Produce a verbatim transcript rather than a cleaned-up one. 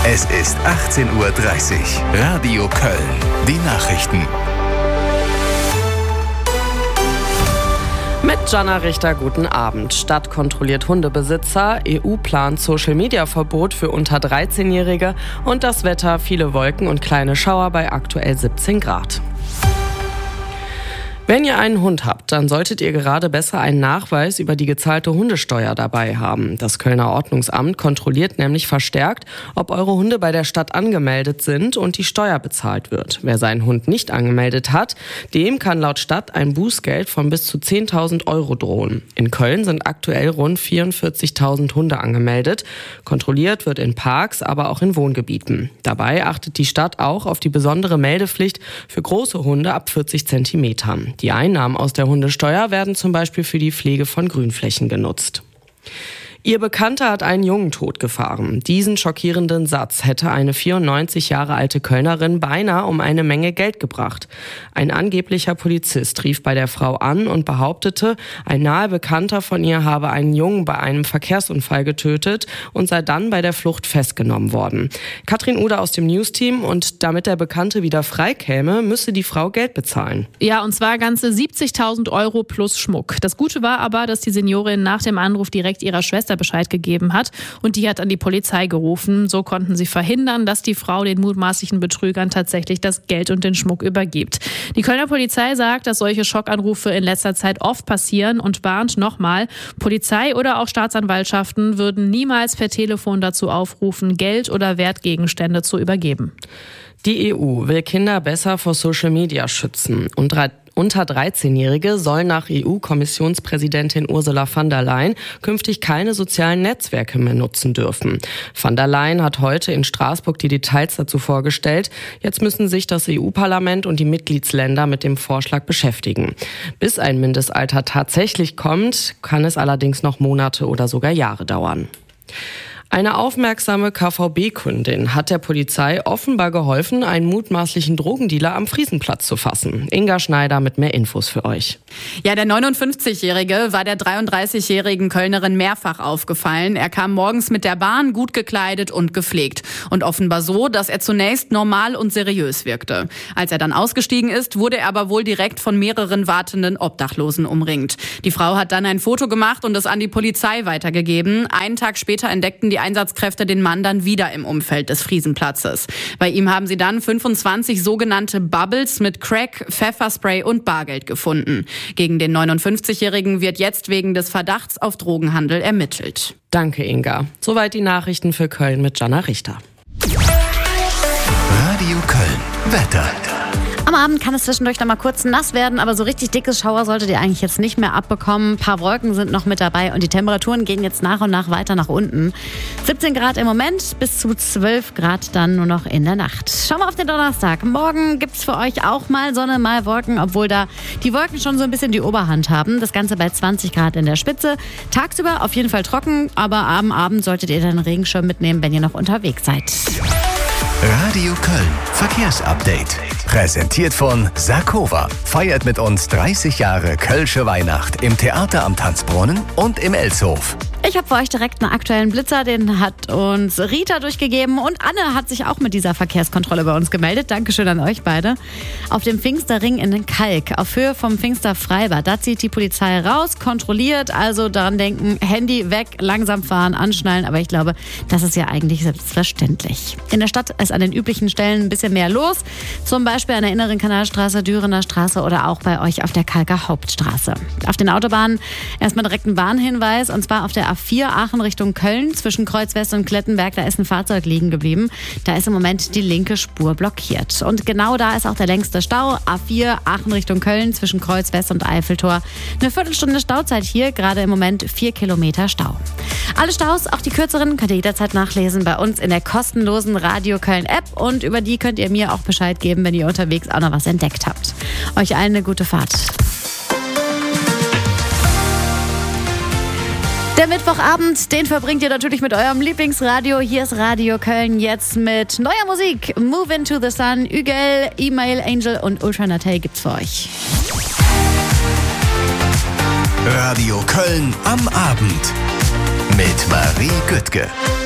Es ist achtzehn Uhr dreißig. Radio Köln. Die Nachrichten. Mit Jana Richter, guten Abend. Stadt kontrolliert Hundebesitzer, E U plant Social-Media-Verbot für unter dreizehnjährige und das Wetter, viele Wolken und kleine Schauer bei aktuell siebzehn Grad. Wenn ihr einen Hund habt, dann solltet ihr gerade besser einen Nachweis über die gezahlte Hundesteuer dabei haben. Das Kölner Ordnungsamt kontrolliert nämlich verstärkt, ob eure Hunde bei der Stadt angemeldet sind und die Steuer bezahlt wird. Wer seinen Hund nicht angemeldet hat, dem kann laut Stadt ein Bußgeld von bis zu zehntausend Euro drohen. In Köln sind aktuell rund vierundvierzigtausend Hunde angemeldet. Kontrolliert wird in Parks, aber auch in Wohngebieten. Dabei achtet die Stadt auch auf die besondere Meldepflicht für große Hunde ab vierzig Zentimetern. Die Einnahmen aus der Hundesteuer werden zum Beispiel für die Pflege von Grünflächen genutzt. Ihr Bekannter hat einen Jungen totgefahren. Diesen schockierenden Satz hätte eine vierundneunzig Jahre alte Kölnerin beinahe um eine Menge Geld gebracht. Ein angeblicher Polizist rief bei der Frau an und behauptete, ein naher Bekannter von ihr habe einen Jungen bei einem Verkehrsunfall getötet und sei dann bei der Flucht festgenommen worden. Katrin Ude aus dem Newsteam, und damit der Bekannte wieder freikäme, müsse die Frau Geld bezahlen. Ja, und zwar ganze siebzigtausend Euro plus Schmuck. Das Gute war aber, dass die Seniorin nach dem Anruf direkt ihrer Schwester Bescheid gegeben hat und die hat an die Polizei gerufen. So konnten sie verhindern, dass die Frau den mutmaßlichen Betrügern tatsächlich das Geld und den Schmuck übergibt. Die Kölner Polizei sagt, dass solche Schockanrufe in letzter Zeit oft passieren und warnt nochmal, Polizei oder auch Staatsanwaltschaften würden niemals per Telefon dazu aufrufen, Geld oder Wertgegenstände zu übergeben. Die E U will Kinder besser vor Social Media schützen und Unter dreizehnjährige sollen nach E U-Kommissionspräsidentin Ursula von der Leyen künftig keine sozialen Netzwerke mehr nutzen dürfen. Von der Leyen hat heute in Straßburg die Details dazu vorgestellt. Jetzt müssen sich das E U-Parlament und die Mitgliedsländer mit dem Vorschlag beschäftigen. Bis ein Mindestalter tatsächlich kommt, kann es allerdings noch Monate oder sogar Jahre dauern. Eine aufmerksame K V B-Kundin hat der Polizei offenbar geholfen, einen mutmaßlichen Drogendealer am Friesenplatz zu fassen. Inga Schneider mit mehr Infos für euch. Ja, der neunundfünfzigjährige war der dreiunddreißigjährigen Kölnerin mehrfach aufgefallen. Er kam morgens mit der Bahn, gut gekleidet und gepflegt. Und offenbar so, dass er zunächst normal und seriös wirkte. Als er dann ausgestiegen ist, wurde er aber wohl direkt von mehreren wartenden Obdachlosen umringt. Die Frau hat dann ein Foto gemacht und es an die Polizei weitergegeben. Einen Tag später entdeckten die Einsatzkräfte den Mann dann wieder im Umfeld des Friesenplatzes. Bei ihm haben sie dann fünfundzwanzig sogenannte Bubbles mit Crack, Pfefferspray und Bargeld gefunden. Gegen den neunundfünfzigjährigen wird jetzt wegen des Verdachts auf Drogenhandel ermittelt. Danke, Inga. Soweit die Nachrichten für Köln mit Jana Richter. Radio Köln. Wetter. Am Abend kann es zwischendurch noch mal kurz nass werden, aber so richtig dickes Schauer solltet ihr eigentlich jetzt nicht mehr abbekommen. Ein paar Wolken sind noch mit dabei und die Temperaturen gehen jetzt nach und nach weiter nach unten. siebzehn Grad im Moment, bis zu zwölf Grad dann nur noch in der Nacht. Schauen wir auf den Donnerstag. Morgen gibt es für euch auch mal Sonne, mal Wolken, obwohl da die Wolken schon so ein bisschen die Oberhand haben. Das Ganze bei zwanzig Grad in der Spitze. Tagsüber auf jeden Fall trocken, aber am Abend solltet ihr den Regenschirm mitnehmen, wenn ihr noch unterwegs seid. Radio Köln. Verkehrsupdate. Präsentiert von Sarkova. Feiert mit uns dreißig Jahre Kölsche Weihnacht im Theater am Tanzbrunnen und im Elshof. Ich habe für euch direkt einen aktuellen Blitzer, den hat uns Rita durchgegeben und Anne hat sich auch mit dieser Verkehrskontrolle bei uns gemeldet. Dankeschön an euch beide. Auf dem Pfingsterring in den Kalk, auf Höhe vom Pfingsterfreibad, da zieht die Polizei raus, kontrolliert, also daran denken, Handy weg, langsam fahren, anschnallen, aber ich glaube, das ist ja eigentlich selbstverständlich. In der Stadt ist an den üblichen Stellen ein bisschen mehr los, zum Beispiel an der Inneren Kanalstraße, Dürener Straße oder auch bei euch auf der Kalker Hauptstraße. Auf den Autobahnen erstmal direkt ein Warnhinweis, und zwar auf der A vier Aachen Richtung Köln zwischen Kreuz West und Klettenberg, da ist ein Fahrzeug liegen geblieben. Da ist im Moment die linke Spur blockiert. Und genau da ist auch der längste Stau. A vier Aachen Richtung Köln zwischen Kreuz West und Eiffeltor. Eine Viertelstunde Stauzeit hier, gerade im Moment vier Kilometer Stau. Alle Staus, auch die kürzeren, könnt ihr jederzeit nachlesen bei uns in der kostenlosen Radio Köln App. Und über die könnt ihr mir auch Bescheid geben, wenn ihr unterwegs auch noch was entdeckt habt. Euch allen eine gute Fahrt. Der Mittwochabend, den verbringt ihr natürlich mit eurem Lieblingsradio. Hier ist Radio Köln jetzt mit neuer Musik. Move Into the Sun, Ügel, Email Angel und Ultra Natel gibt's für euch. Radio Köln am Abend mit Marie Güttke.